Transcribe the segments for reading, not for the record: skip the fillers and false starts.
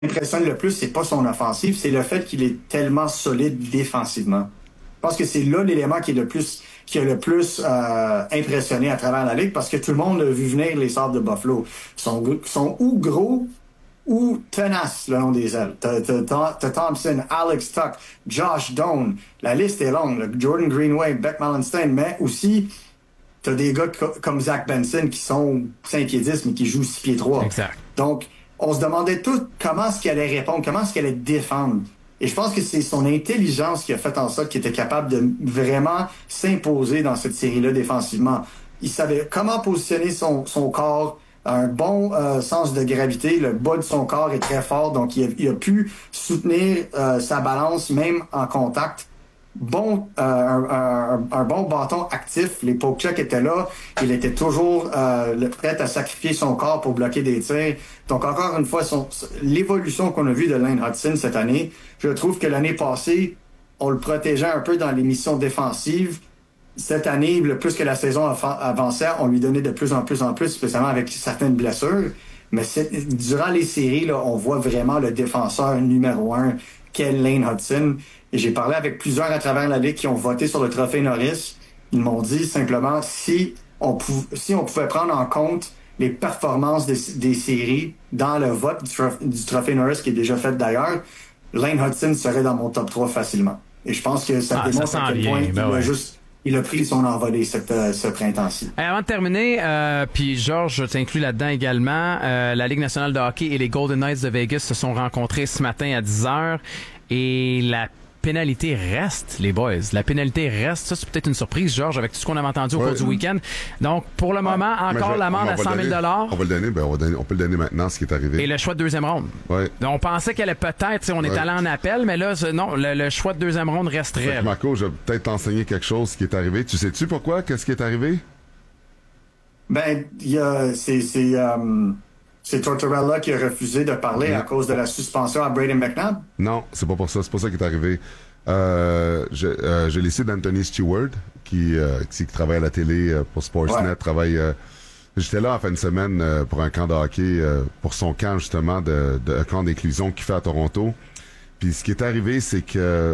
m'impressionne le plus, c'est pas son offensive, c'est le fait qu'il est tellement solide défensivement. Je pense que c'est là l'élément qui a le plus impressionné à travers la ligue, parce que tout le monde a vu venir les Sabres de Buffalo. Ils sont ou gros ou tenaces le long des ailes. T'as Thompson, Alex Tuch, Josh Doan. La liste est longue. Là. Jordan Greenway, Beck Mallenstein, mais aussi t'as des gars comme Zach Benson qui sont 5 pieds 10 mais qui jouent 6 pieds 3. Exact. Donc, on se demandait tout comment est-ce qu'il allait répondre, comment est-ce qu'il allait défendre. Et je pense que c'est son intelligence qui a fait en sorte qu'il était capable de vraiment s'imposer dans cette série-là défensivement. Il savait comment positionner son corps, un bon sens de gravité. Le bas de son corps est très fort, donc il a pu soutenir sa balance même en contact. Un bon bâton actif. Les poke-checks étaient là. Il était toujours prêt à sacrifier son corps pour bloquer des tirs. Donc, encore une fois, l'évolution qu'on a vue de Lane Hutson cette année, je trouve que l'année passée, on le protégeait un peu dans les missions défensives. Cette année, le plus que la saison avançait, on lui donnait de plus en plus, spécialement avec certaines blessures. Mais durant les séries, là, on voit vraiment le défenseur numéro 1 qu'est Lane Hutson. Et j'ai parlé avec plusieurs à travers la Ligue qui ont voté sur le trophée Norris. Ils m'ont dit simplement si on pouvait prendre en compte les performances des séries dans le vote du trophée Norris qui est déjà fait d'ailleurs, Lane Hutson serait dans mon top 3 facilement. Et je pense que ça démontre à quel point il a pris son envolée ce printemps-ci. Avant de terminer, puis Georges, je t'inclus là-dedans également, la Ligue nationale de hockey et les Golden Knights de Vegas se sont rencontrés ce matin à 10h et la pénalité reste, les boys. La pénalité reste. Ça, c'est peut-être une surprise, Georges, avec tout ce qu'on avait entendu au cours du week-end. Donc, pour le moment, encore l'amende à 100 000 $. On va le donner, on peut le donner maintenant, ce qui est arrivé. Et le choix de deuxième ronde. Ouais. Donc, on pensait qu'elle allait peut-être, on est allé en appel, mais là, non, le choix de deuxième ronde resterait. Marco, je vais peut-être t'enseigner quelque chose qui est arrivé. Tu sais-tu pourquoi? Qu'est-ce qui est arrivé? Ben, c'est Tortorella qui a refusé de parler à cause de la suspension à Brayden McNabb? Non, c'est pas pour ça. C'est pas ça qui est arrivé. J'ai laissé d'Anthony Stewart, qui travaille à la télé pour Sportsnet, j'étais là en fin de semaine pour un camp de hockey, pour son camp justement de camp d'inclusion qu'il fait à Toronto. Puis ce qui est arrivé, c'est que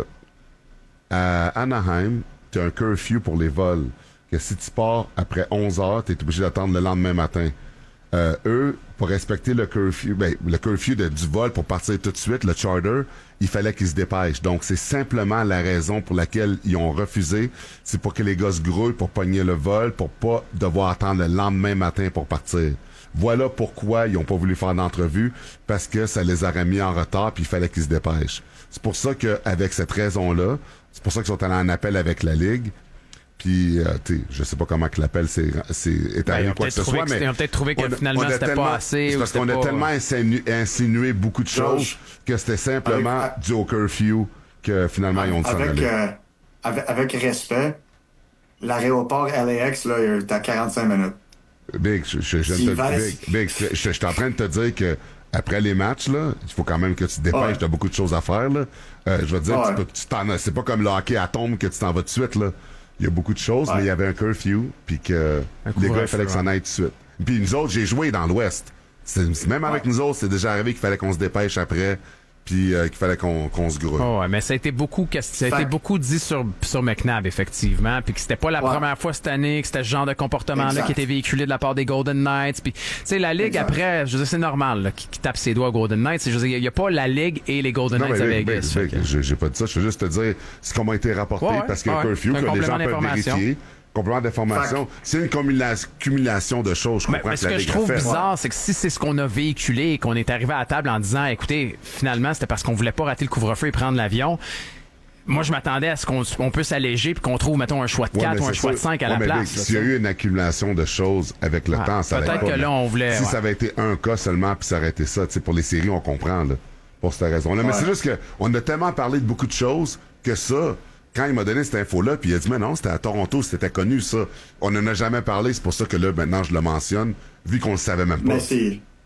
à Anaheim, t'as un curfew pour les vols. Que si tu pars après 11 heures, t'es obligé d'attendre le lendemain matin. Eux, pour respecter le curfew, le curfew du vol pour partir tout de suite, le charter, il fallait qu'ils se dépêchent. Donc, c'est simplement la raison pour laquelle ils ont refusé. C'est pour que les gars se grouillent pour pogner le vol, pour pas devoir attendre le lendemain matin pour partir. Voilà pourquoi ils ont pas voulu faire d'entrevue, parce que ça les aurait mis en retard, puis il fallait qu'ils se dépêchent. C'est pour ça qu'avec cette raison-là, c'est pour ça qu'ils sont allés en appel avec la Ligue. Puis, je sais pas comment que l'appel est arrivé quoi que ce soit, mais ils ont peut-être trouvé que finalement c'était pas assez. C'est parce qu'on a tellement insinué beaucoup de choses que c'était simplement dû au curfew que finalement ils ont dit avec respect, l'aéroport LAX là, il est à 45 minutes. Big, je suis en train de te dire que après les matchs, là, il faut quand même que tu te dépêches, t'as beaucoup de choses à faire, là. Je veux dire, c'est pas comme le hockey à tombe que tu t'en vas tout de suite, là. Il y a beaucoup de choses, mais il y avait un curfew, puis que les gars, il fallait que ça en aille tout de suite. Puis nous autres, j'ai joué dans l'Ouest. Même avec nous autres, c'est déjà arrivé qu'il fallait qu'on se dépêche après, puis qu'il fallait qu'on se grouille. Oh, ouais, mais ça a été beaucoup dit sur McNabb, effectivement, puis que c'était pas la première fois cette année que c'était ce genre de comportement-là qui était véhiculé de la part des Golden Knights. Puis, tu sais, la Ligue, après, je veux dire, c'est normal là, qui tape ses doigts aux Golden Knights. Je veux dire, il y a pas la Ligue et les Golden Knights à Vegas. J'ai pas dit ça, je veux juste te dire ce comment a été rapporté, parce qu'il y a un curfew que les gens peuvent vérifier. Complément d'information. C'est une cumulation de choses. Je comprends ce que je trouve bizarre, c'est que si c'est ce qu'on a véhiculé et qu'on est arrivé à la table en disant, écoutez, finalement, c'était parce qu'on voulait pas rater le couvre-feu et prendre l'avion. Moi, je m'attendais à ce qu'on peut s'alléger puis qu'on trouve, mettons, un choix de 4 ou un choix de 5 à la place. S'il y a eu une accumulation de choses avec le temps, ça peut-être que là, on voulait... Si ça avait été un cas seulement puis ça aurait été ça, tu sais, pour les séries, on comprend, là, pour cette raison-là. Mais c'est juste que on a tellement parlé de beaucoup de choses que ça... Quand il m'a donné cette info-là, puis il a dit, mais non, c'était à Toronto, c'était connu, ça. On n'en a jamais parlé, c'est pour ça que là, maintenant, je le mentionne, vu qu'on le savait même pas.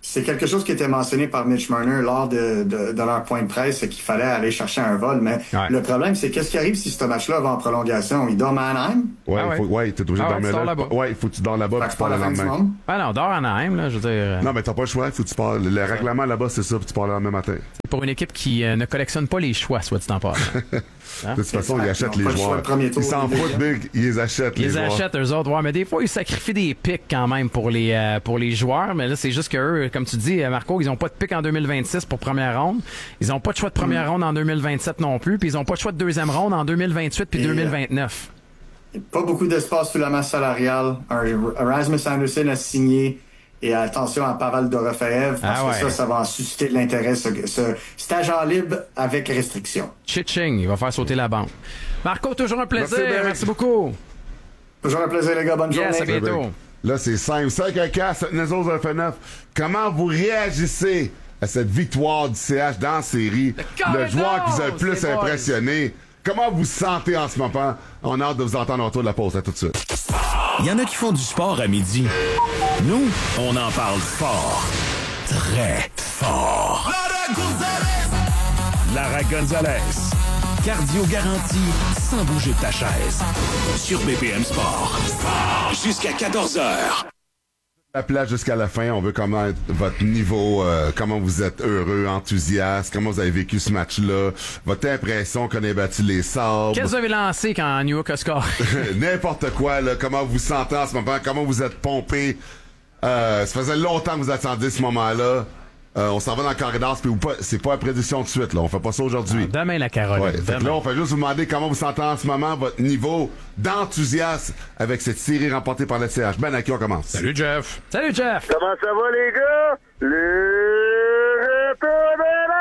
c'est quelque chose qui était mentionné par Mitch Marner lors de leur point de presse, c'est qu'il fallait aller chercher un vol. Mais le problème, c'est qu'est-ce qui arrive si ce match-là va en prolongation? Il dort à Anaheim? T'es obligé de dormir là. Ouais, il faut que tu dors là-bas, puis tu pars le lendemain. Ah non, dors à Anaheim, là, je veux dire. Non, mais t'as pas le choix, il faut que tu pars. Le règlement là-bas, c'est ça, puis tu pars le lendemain matin. C'est pour une équipe qui ne collectionne pas les choix, soit dit en passant. De toute façon, ils achètent les joueurs. Ils s'en foutent, Big. Ils les achètent, les joueurs. Ils achètent, eux autres. Ouais, mais des fois, ils sacrifient des pics quand même pour les joueurs. Mais là, c'est juste qu'eux, comme tu dis, Marco, ils ont pas de pic en 2026 pour première ronde. Ils ont pas de choix de première ronde en 2027 non plus. Puis ils ont pas de choix de deuxième ronde en 2028 puis 2029. Pas beaucoup d'espace sous la masse salariale. Rasmus Anderson a signé. Et attention à Pavel Dorofeev, parce que ça va en susciter de l'intérêt, ce stage en libre avec restriction. Ching, il va faire sauter la bande. Marco, toujours un plaisir. Merci beaucoup. Toujours un plaisir, les gars. Bonne journée. À bientôt. Là, c'est simple. 5-1-4, Nezos 9. Comment vous réagissez à cette victoire du CH dans la série? Le joueur qui vous a le plus impressionné. Comment vous sentez en ce moment? On a hâte de vous entendre autour de la pause. À tout de suite. Il y en a qui font du sport à midi. Nous, on en parle fort. Très fort. Lara Gonzalez. Cardio garanti, sans bouger de ta chaise. Sur BPM Sport. Jusqu'à 14h. La place jusqu'à la fin, on veut connaître votre niveau, comment vous êtes heureux, enthousiaste, comment vous avez vécu ce match-là, votre impression qu'on ait battu les Sabres. Qu'est-ce que vous avez lancé quand New York a score? N'importe quoi, là, comment vous sentez en ce moment, comment vous êtes pompé. Ça faisait longtemps que vous attendiez ce moment-là. On s'en va dans le corridor, c'est pas la prédiction de suite, là. On fait pas ça aujourd'hui. Demain, la Caroline. Ouais, fait que là, on fait juste vous demander comment vous sentez en ce moment, votre niveau d'enthousiasme avec cette série remportée par le CH. Ben, à qui on commence? Salut, Jeff. Salut, Jeff. Comment ça va, les gars? Le retour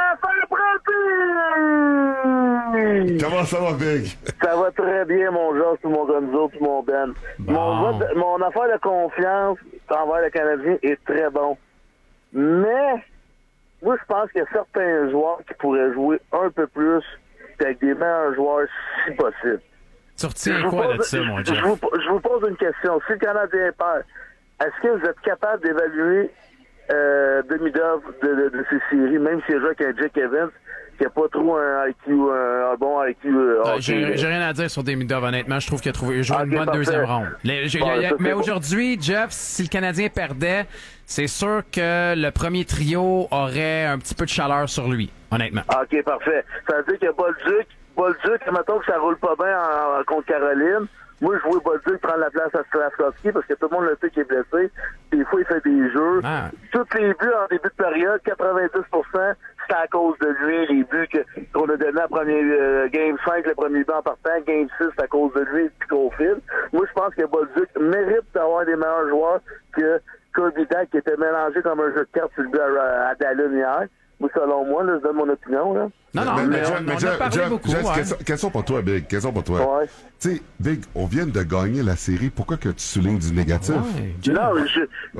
de la Comment ça va, Big? Ça va très bien, mon Georges, puis mon Gonzo, puis mon Ben. Bon. Mon affaire de confiance envers le Canadien est très bon. Mais moi, je pense qu'il y a certains joueurs qui pourraient jouer un peu plus avec des meilleurs joueurs, si possible. Tu retiens quoi de ça, mon Jeff? Je vous pose une question. Si le Canadien perd, est-ce que vous êtes capable d'évaluer Demidov de ces séries, même s'il joue avec un Jake Evans, qui n'a pas trop un IQ, un bon IQ. J'ai rien à dire sur Demidov, honnêtement. Je trouve qu'il a joué une bonne deuxième ronde. Mais aujourd'hui, Jeff, si le Canadien perdait, c'est sûr que le premier trio aurait un petit peu de chaleur sur lui, honnêtement. OK, parfait. Ça veut dire que Bolduc, mettons que ça roule pas bien contre Caroline. Moi, je vois Bolduc prendre la place à Slavkovski parce que tout le monde le sait qu'il est blessé. Des fois, il fait des jeux. Tous les buts en début de période, 90%, c'est à cause de lui. Les buts qu'on a donnés à premier Game 5, le premier but en partant, Game 6, c'est à cause de lui puis qu'on file. Moi, je pense que Bolduc mérite d'avoir des meilleurs joueurs que Kirby Dach, qui était mélangé comme un jeu de cartes sur le but à Dallin hier. Moi, selon moi, là, je donne mon opinion. Là. Non, mais on a parlé beaucoup. Question pour toi, Big. Question pour toi. Ouais. Tu sais, Big, on vient de gagner la série. Pourquoi que tu soulignes du négatif? Non, mais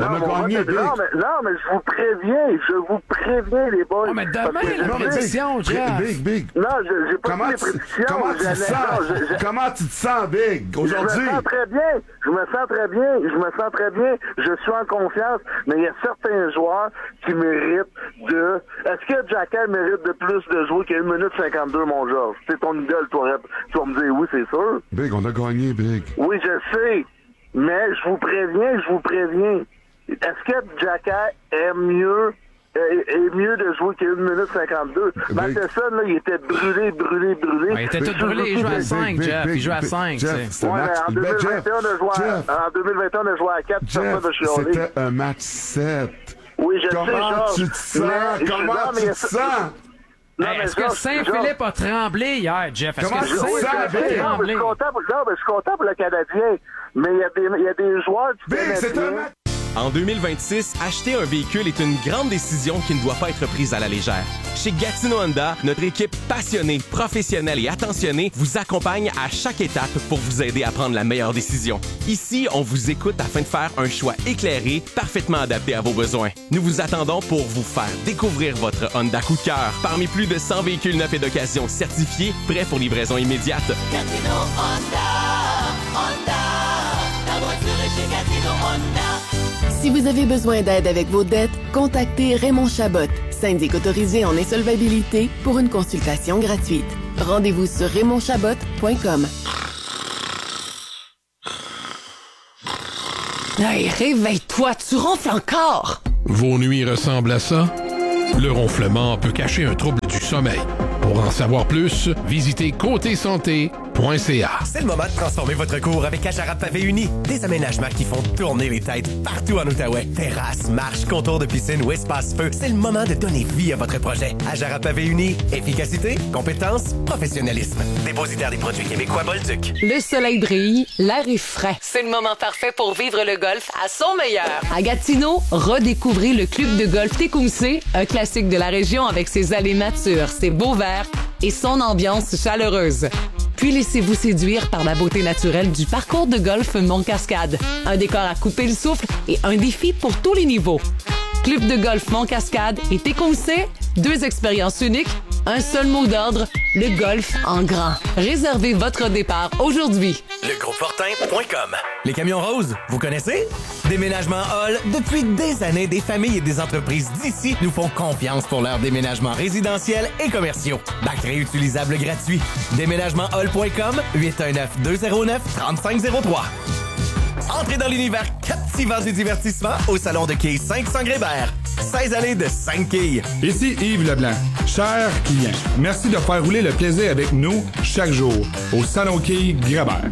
je vous préviens, les boys. Oh, mais demain, la prédiction, Jeff. Big. Non, j'ai pas dit les prédictions. Comment tu te sens, Big, aujourd'hui? Je me sens très bien. Je suis en confiance, mais il y a certains joueurs qui méritent de... Est-ce que Jackal mérite de plus de jouer qu'à 1 minute 52, mon Georges? C'est ton idole, tu vas me dire oui, c'est sûr. Big, on a gagné, Big. Oui, je sais, mais je vous préviens. Est-ce que Jackal est mieux de jouer qu'à 1 minute 52? Matheson, là, il était brûlé. Il était tout brûlé, il jouait à 5, Jeff. Il jouait à 5. En 2021, on a joué à 4. Jeff, c'était un match 7. Oui, je sais, Comment tu te sens? Est-ce que Saint-Philippe a tremblé hier, Jeff? Est-ce que Saint-Philippe a tremblé? Je suis content pour le Canadien, mais il y a des joueurs qui viennent. En 2026, acheter un véhicule est une grande décision qui ne doit pas être prise à la légère. Chez Gatineau Honda, notre équipe passionnée, professionnelle et attentionnée vous accompagne à chaque étape pour vous aider à prendre la meilleure décision. Ici, on vous écoute afin de faire un choix éclairé, parfaitement adapté à vos besoins. Nous vous attendons pour vous faire découvrir votre Honda coup de cœur parmi plus de 100 véhicules neufs et d'occasion certifiés, prêts pour livraison immédiate. Gatineau Honda, la voiture est chez Gatineau Honda. Si vous avez besoin d'aide avec vos dettes, contactez Raymond Chabot, syndic autorisé en insolvabilité, pour une consultation gratuite. Rendez-vous sur RaymondChabot.com. Hey, réveille-toi, tu ronfles encore! Vos nuits ressemblent à ça? Le ronflement peut cacher un trouble du sommeil. Pour en savoir plus, visitez côtésanté.ca. C'est le moment de transformer votre cour avec Ajara Pavé Uni. Des aménagements qui font tourner les têtes partout en Outaouais. Terrasse, marche, contour de piscine ou espace feu. C'est le moment de donner vie à votre projet. Ajara Pavé Uni. Efficacité, compétence, professionnalisme. Dépositaire des produits québécois Bolduc. Le soleil brille, l'air est frais. C'est le moment parfait pour vivre le golf à son meilleur. À Gatineau, redécouvrez le club de golf Tecumseh, un classique de la région avec ses allées matures, ses beaux verts et son ambiance chaleureuse. Puis laissez-vous séduire par la beauté naturelle du parcours de golf Mont-Cascade. Un décor à couper le souffle et un défi pour tous les niveaux. Club de golf Mont-Cascade et Tecumseh, 2 expériences uniques, un seul mot d'ordre, le golf en grand. Réservez votre départ aujourd'hui. Legroupefortin.com. Les camions roses, vous connaissez? Déménagement Hall, depuis des années, des familles et des entreprises d'ici nous font confiance pour leurs déménagements résidentiels et commerciaux. Bac réutilisable gratuit. Déménagementhall.com, 819-209-3503. Entrez dans l'univers captivant du divertissement au Salon de quilles 500 Grébert. 16 allées de 5 quilles. Ici Yves Leblanc. Chers clients, merci de faire rouler le plaisir avec nous chaque jour au Salon quilles Grébert.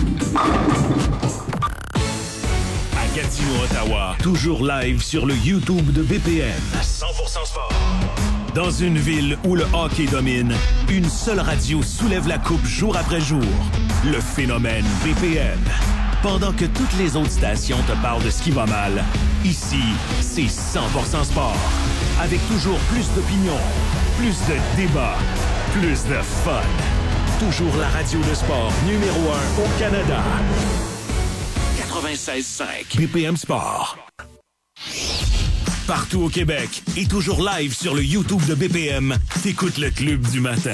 À Gatineau, Ottawa, toujours live sur le YouTube de BPM. 100% sport. Dans une ville où le hockey domine, une seule radio soulève la coupe jour après jour. Le phénomène BPM. Pendant que toutes les autres stations te parlent de ce qui va mal, ici, c'est 100% sport. Avec toujours plus d'opinions, plus de débats, plus de fun. Toujours la radio de sport numéro 1 au Canada. 96.5 BPM Sport. Partout au Québec et toujours live sur le YouTube de BPM, t'écoutes le Club du matin.